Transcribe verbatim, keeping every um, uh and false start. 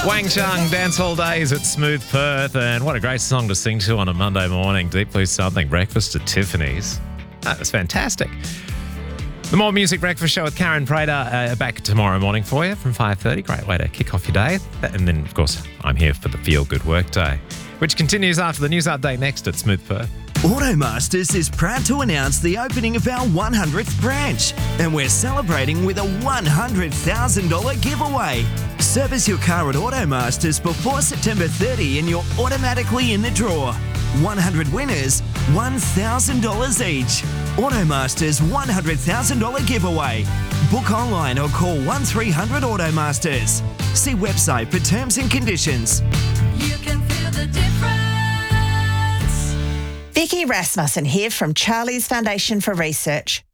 Wang Chung, Dance All Days at Smooth Perth. And what a great song to sing to on a Monday morning. Deep Blue Something, Breakfast at Tiffany's. That was fantastic. The More Music Breakfast Show with Karen Prater uh, back tomorrow morning for you from five thirty. Great way to kick off your day. And then, of course, I'm here for the Feel Good Workday, which continues after the news update next at Smooth Perth. Automasters is proud to announce the opening of our one hundredth branch, and we're celebrating with a one hundred thousand dollars giveaway. Service your car at Automasters before September thirtieth and you're automatically in the draw. one hundred winners, one thousand dollars each. Automasters one hundred thousand dollars giveaway. Book online or call one three hundred Automasters. See website for terms and conditions. You can feel the difference. Vicky Rasmussen here from Charlie's Foundation for Research.